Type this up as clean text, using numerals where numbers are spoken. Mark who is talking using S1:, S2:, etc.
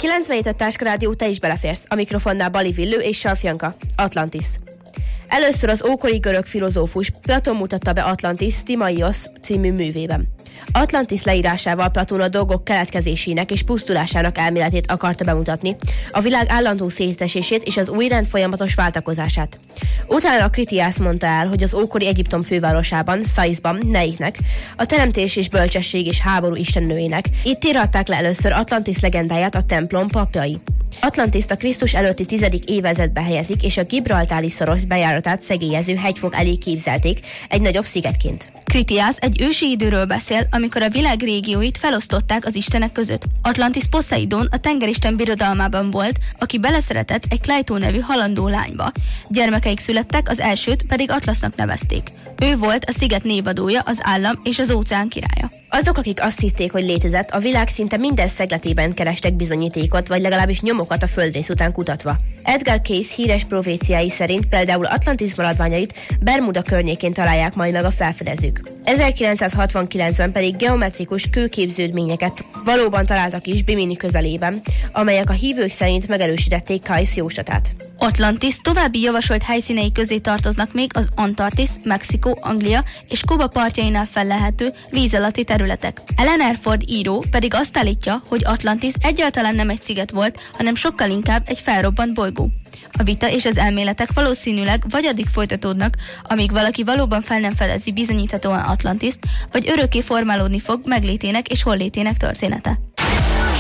S1: 97 a Táska Rádió, te is beleférsz. A mikrofonnál Bali Villő és Sarfjanka. Atlantis. Először az ókori görög filozófus Platon mutatta be Atlantis Timaios című művében. Atlantis leírásával Platón a dolgok keletkezésének és pusztulásának elméletét akarta bemutatni, a világ állandó szétesését és az új rend folyamatos váltakozását. Utána Kritiász mondta el, hogy az ókori Egyiptom fővárosában, Szaisban, Neiknek, a teremtés és bölcsesség és háború istennőjének, itt íratták le először Atlantis legendáját a templom papjai. Atlantiszt a Krisztus előtti 10. évezredbe helyezik, és a Gibraltári szoros bejáratát szegélyező hegyfok elé képzelték egy nagyobb szigetként.
S2: Kritiász egy ősi időről beszél, amikor a világ régióit felosztották az istenek között. Atlantis Poszeidón a tengeristen birodalmában volt, aki beleszeretett egy Kleitó nevű halandó lányba. Gyermekeik születtek, az elsőt pedig Atlasznak nevezték. Ő volt a sziget névadója, az állam és az óceán királya.
S1: Azok, akik azt hiszték, hogy létezett, a világ szinte minden szegletében kerestek bizonyítékot, vagy legalábbis nyomokat a földrész után kutatva. Edgar Cayce híres proféciái szerint például Atlantis maradványait Bermuda környékén találják majd meg a felfedezők. 1969-ben pedig geometrikus kőképződményeket valóban találtak is Bimini közelében, amelyek a hívők szerint megerősítették Cayce jóslatát.
S2: Atlantis további javasolt helyszínei közé tartoznak még az Antarktisz, Mexikó, Anglia és Kuba partjainál fellelhető víz alatti területek. Ellen Erford író pedig azt állítja, hogy Atlantis egyáltalán nem egy sziget volt, hanem sokkal inkább egy felrobbant bolygó. A vita és az elméletek valószínűleg vagy addig folytatódnak, amíg valaki valóban fel nem fedezi bizonyíthatóan Atlantiszt, vagy örökké formálódni fog meglétének és hollétének története.